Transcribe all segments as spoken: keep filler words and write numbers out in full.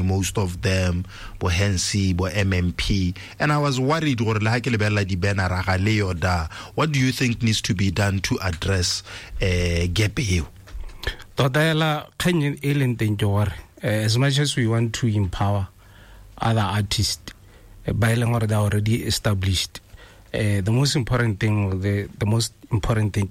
most of them, bo Hensi, bo M M P, and I was worried. What do you think needs to be done to address uh, gap here? As much as we want to empower other artists, uh, by they are already established, uh, the most important thing, the, the most important thing,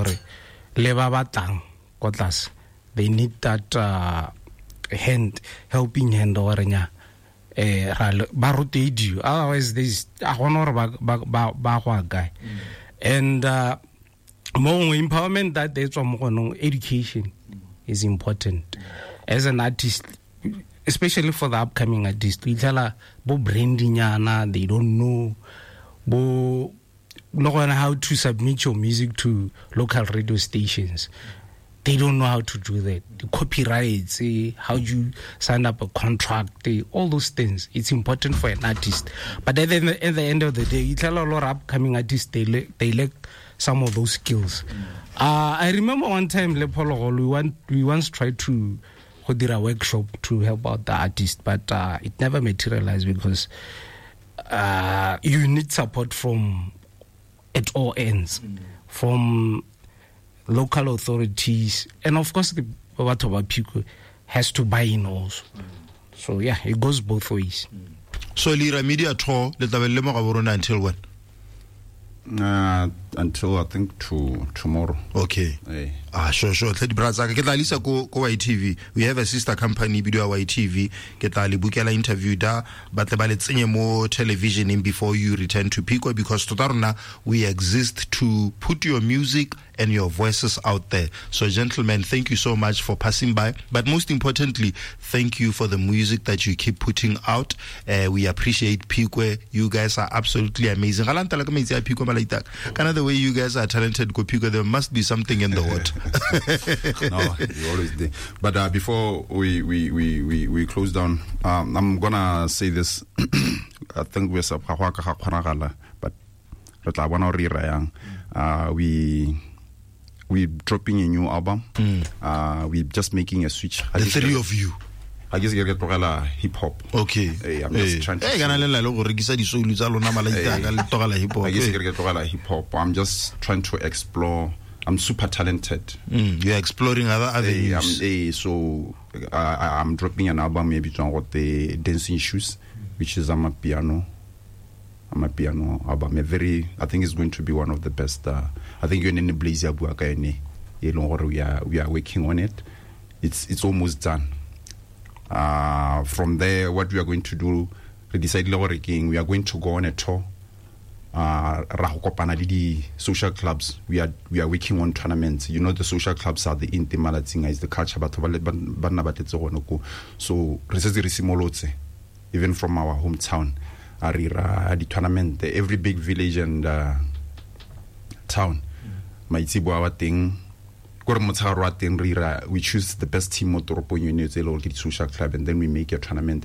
they need that uh, hand, helping hand over nya. Barotate you. Otherwise, there's a guy. And uh, more empowerment that there's from education is important. As an artist, especially for the upcoming artist, we tell her, bo branding, they don't know, bo know how to submit your music to local radio stations. They don't know how to do that. The copyrights, eh, how you sign up a contract, eh, all those things. It's important for an artist. But at the, at the end of the day, you tell a lot of upcoming artists, they, le- they lack some of those skills. Mm. Uh, I remember one time, Lepolo, we, want, we once tried to hold a workshop to help out the artist, but uh, it never materialized because uh, you need support from at all ends, mm. from local authorities, and of course the Watoba people has to buy in also. Mm. So yeah, it goes both ways. Mm. So Lira Media Tour, until when? Uh, until I think to tomorrow. Okay. Hey. Ah, sure, sure. Tledi braza ke tla lisa ko ko Y T V. We have a sister company video Y T V. Ke tla le bukela interview da ba tle ba le tsenye mo television in before you return to Pico, because todarona we exist to put your music and your voices out there. So gentlemen, thank you so much for passing by, but most importantly, thank you for the music that you keep putting out. Uh, we appreciate Pico. You guys are absolutely amazing. Galanta la kama itse Pico malaita. Kana the way you guys are talented go Pico, there must be something in the water. No, you always did. But uh, before we, we, we, we, we close down, um, I'm gonna say this. I think we're but uh, we we dropping a new album. Mm. Uh, we're just making a switch. The three of you. I guess you get hip hop. Okay. Hey, I'm just hey. trying to. Hey, I guess hip hop. I'm just trying to explore. I'm super talented. Mm, you're exploring other avenues. Hey, so uh, I'm dropping an album maybe on the Dancing Shoes, which is I'm a piano. I'm a piano album. A very, I think it's going to be one of the best. Uh, I think you're in the blaze. We are we are working on it. It's it's almost done. Uh, from there, what we are going to do, we decided we are going to go on a tour. Uh, social clubs. We are we are working on tournaments. You know, the social clubs are the intimalatinga, is the culture. So even from our hometown, Arira, the tournament, every big village and uh, town, Maitibo thing. We choose the best team motoropo unit social club, and then we make a tournament.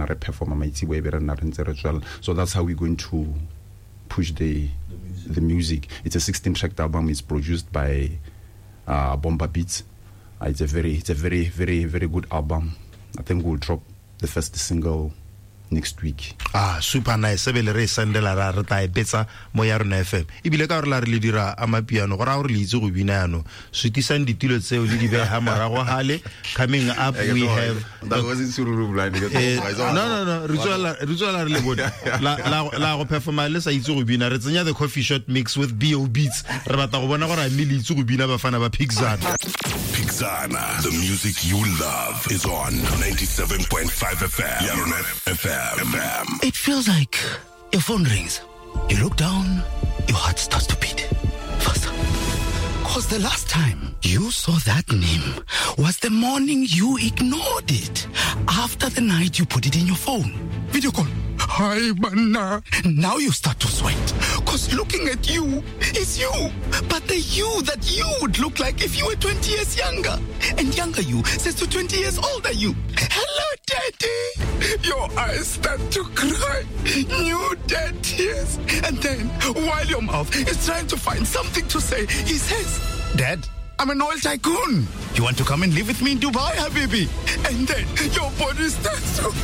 So that's how we're going to push the the music. the music. It's a sixteen track album. It's produced by uh, Bomba Beats. Uh, it's a very it's a very very very good album. I think we'll drop the first single next week. Ah, super nice. Sebele re sendela ra re ta betsa mo ya rona F M. Ibile ka re la re le dira amapiano go ra gore le itse go bina ano. Sutisang ditilo tseo le di beha marago hale. Coming up we have that wasn't Sururu blind. No no no, re tswela re tswela re le bona. La la la go performa le sa itse go bina re tsenya the coffee shot mix with B O Beats. Re batla go bona gore a mili itse go bina ba fana ba Pixana. Pixana, the music you love is on ninety-seven point five F M. Yarona F M. It feels like your phone rings. You look down, your heart starts to beat faster. Cause the last time you saw that name was the morning you ignored it. After the night you put it in your phone. Video call. Hi, Banna. Now you start to sweat. Cause looking at you is you. But the you that you would look like if you were twenty years younger. And younger you says to twenty years older you, hello, Daddy. Your eyes start to cry. New dead tears. And then, while your mouth is trying to find something to say, he says, Dad, I'm an oil tycoon. You want to come and live with me in Dubai, Habibi? And then your body starts to